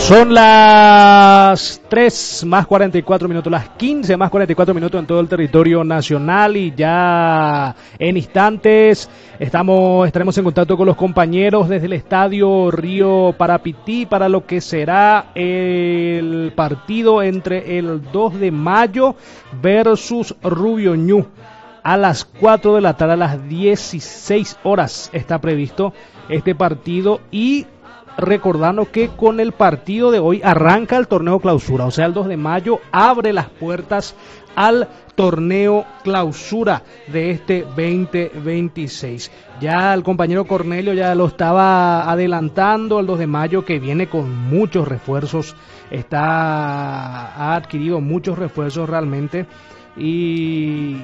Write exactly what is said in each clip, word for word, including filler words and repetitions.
Son las tres más cuarenta y cuatro minutos, las quince más cuarenta y cuatro minutos en todo el territorio nacional, y ya en instantes estamos estaremos en contacto con los compañeros desde el estadio Río Parapití para lo que será el partido entre el dos de mayo versus Rubio Ñu. A las cuatro de la tarde, a las dieciséis horas está previsto este partido, y recordando que con el partido de hoy arranca el torneo clausura, o sea, el dos de mayo abre las puertas al torneo clausura de este veinte veintiséis. Ya el compañero Cornelio ya lo estaba adelantando, el dos de mayo que viene con muchos refuerzos, está ha adquirido muchos refuerzos realmente, y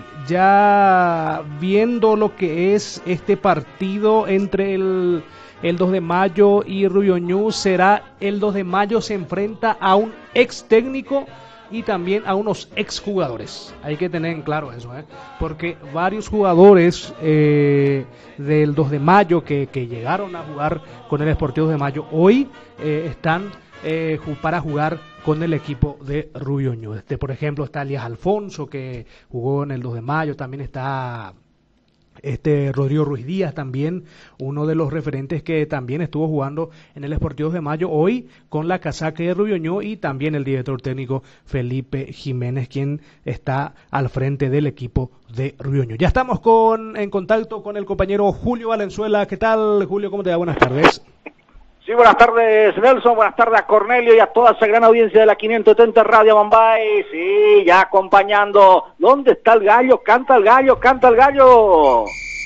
ya viendo lo que es este partido entre el El dos de mayo y Rubio Ñu, será el dos de mayo se enfrenta a un ex técnico y también a unos ex jugadores. Hay que tener en claro eso, ¿eh? Porque varios jugadores eh, del dos de mayo que, que llegaron a jugar con el Sportivo de Mayo hoy eh, están eh, para jugar con el equipo de Rubio Ñu. Este, por ejemplo, está Elías Alfonso, que jugó en el dos de mayo, también está Este Rodrigo Ruiz Díaz, también uno de los referentes que también estuvo jugando en el Sportivo de Mayo hoy con la casaca de Rubio Ñu, y también el director técnico Felipe Jiménez, quien está al frente del equipo de Rubio Ñu. Ya estamos con en contacto con el compañero Julio Valenzuela. ¿Qué tal, Julio? ¿Cómo te va? Buenas tardes. Sí, buenas tardes, Nelson, buenas tardes a Cornelio y a toda esa gran audiencia de la quinientos setenta Radio Bombay. Sí, ya acompañando. ¿Dónde está el gallo? Canta el gallo, canta el gallo.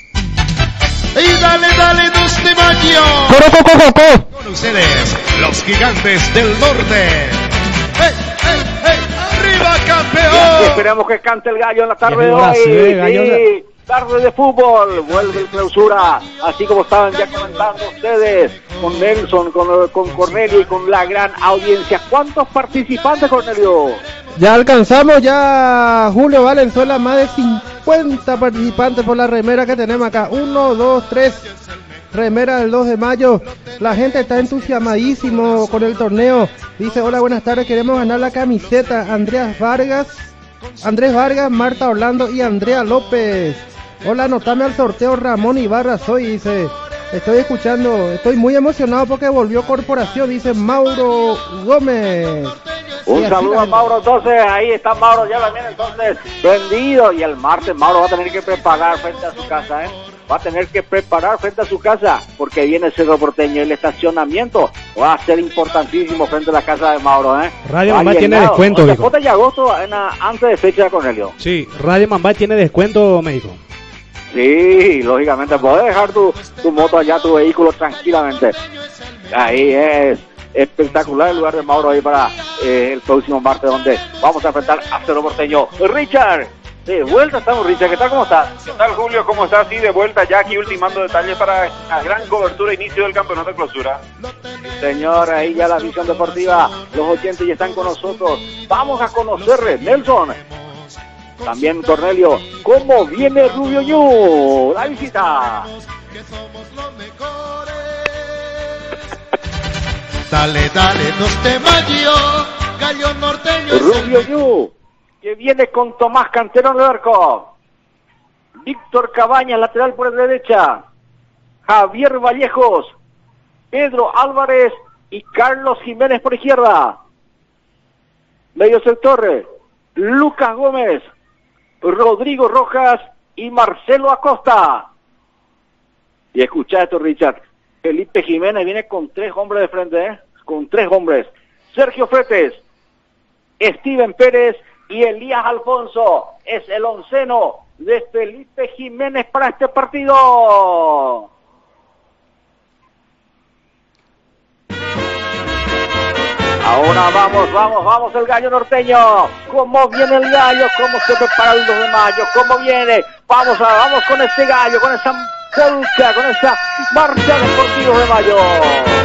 Y dale, dale, dos de mayo. ¡Coro, coco, coco! Con ustedes, los gigantes del norte. ¡Hey, hey, hey! ¡Arriba, campeón! Y esperamos que cante el gallo en la tarde de hoy. Brasil, sí, tarde de fútbol, vuelve el clausura, así como estaban ya comentando ustedes, con Nelson, con, con Cornelio y con la gran audiencia. ¿Cuántos participantes, Cornelio? Ya alcanzamos ya, Julio Valenzuela, más de cincuenta participantes por la remera que tenemos acá. Uno, dos, tres, remera del dos de mayo. La gente está entusiasmadísimo con el torneo. Dice, hola, buenas tardes, queremos ganar la camiseta. Andrés Vargas, Andrés Vargas, Marta Orlando y Andrea López. Hola, anotame al sorteo Ramón Ibarra soy, dice. Estoy escuchando, estoy muy emocionado porque volvió Corporación, dice Mauro Gómez. Un sí, saludo a Mauro, entonces, ahí está Mauro ya también, entonces, vendido. Y el martes Mauro va a tener que preparar frente a su casa, ¿eh? Va a tener que preparar frente a su casa, porque viene Cerro Porteño. El estacionamiento va a ser importantísimo frente a la casa de Mauro, ¿eh? Radio Mambá tiene descuento, o sea, Jota y agosto en la, antes de fecha de Cornelio. Sí, Radio Mambá tiene descuento, médico. Sí, lógicamente, podés dejar tu, tu moto allá, tu vehículo tranquilamente. Ahí es espectacular el lugar de Mauro ahí para eh, el próximo martes, donde vamos a enfrentar a Cerro Porteño. Richard, de vuelta estamos, Richard, ¿qué tal? ¿Cómo estás? ¿Qué tal, Julio? ¿Cómo estás? Sí, de vuelta ya aquí ultimando detalles para la gran cobertura e inicio del campeonato de clausura. Señor, ahí ya la visión deportiva, los oyentes ya están con nosotros. Vamos a conocer, Nelson. También Cornelio, ¿cómo viene Rubio Ñu? La visita. Dale, dale, dos de mayo, gallo norteño. Rubio Ñu, que viene con Tomás Cantero en el arco. Víctor Cabañas, lateral por la derecha. Javier Vallejos, Pedro Álvarez y Carlos Jiménez por izquierda. Medio sector, Lucas Gómez, Rodrigo Rojas y Marcelo Acosta. Y escucha esto, Richard. Felipe Jiménez viene con tres hombres de frente, ¿eh? Con tres hombres. Sergio Fretes, Steven Pérez y Elías Alfonso. Es el onceno de Felipe Jiménez para este partido. Ahora vamos, vamos, vamos el gallo norteño. ¿Cómo viene el gallo? ¿Cómo se prepara el dos de mayo? ¿Cómo viene? Vamos a, vamos con este gallo, con esa polka, con esa marcha del Sportivo de Mayo.